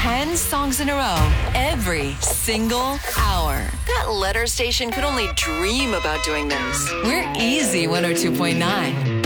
10 songs in a row every single hour. That letter station could only dream about doing this. We're Easy 102.9.